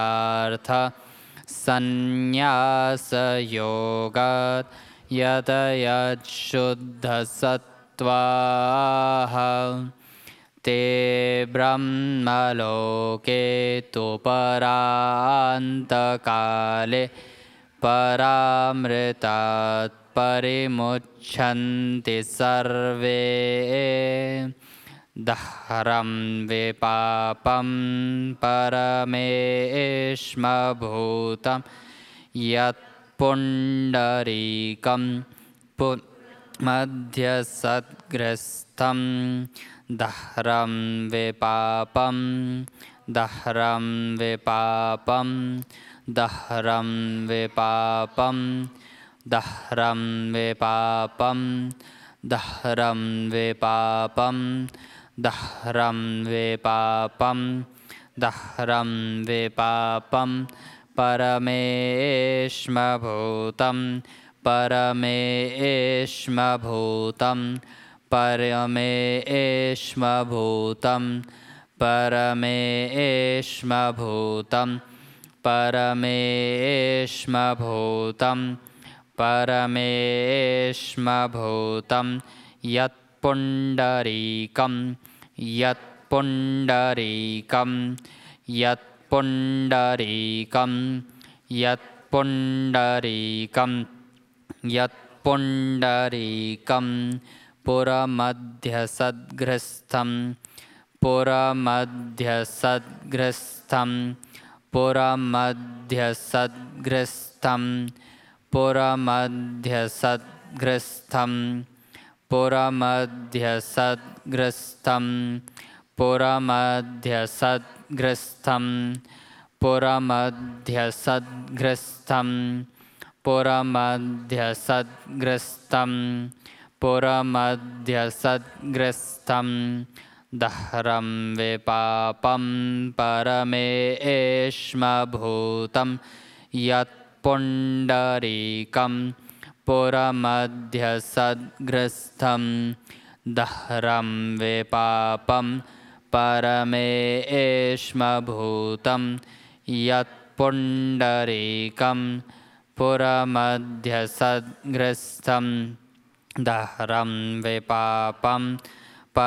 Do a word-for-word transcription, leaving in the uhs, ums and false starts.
अर्थ संन्यासयोगात् यत यच्छुद्धसत्त्वाः ते ब्रह्मलोके तु परान्तकाले परामृतात् परिमुच्यन्ति सर्वे दह्रं विपापं परमेष्मभूतं यत्पुण्डरीकं मध्यसद्ग्रस्थं दह्रं विपापं दह्रं विपापं दह्रं विपापं दह्रं विपापं दह्रं विपापं दह्रं विपापं दह्रं विपापं परमेष्मभूतं परमेष्मभूतं परमेष्मभूतं परमेष्मभूतं परमेष्मभूतं परमेष्मभूतं यत्पुण्डरीकं यत्पुण्डरीकं यत्पुण्डरीकं यत्पुण्डरीकं यत्पुण्डरीकं पुरमध्यसद्ग्रस्थं पुरमध्यसद्ग्रस्थं पुरमध्यसद्ग्रस्थं पुरमध्यसद्ग्रस्थं पुरमध्यसद्ग्रस्थं पुरमध्यसद्ग्रस्थं पुरमध्यसद्ग्रस्थं पुरमध्यसद्ग्रस्थं पुरमध्यसद्ग्रस्थं दह्रं विपापं परमेष्मभूतं यत्पुण्डरीकं पुरमध्यसद्ग्रस्थं दह्रं विपापं परमेष्मभूतं यत्पुण्डरीकं पुरमध्यसद्ग्रस्थं दह्रं विपापं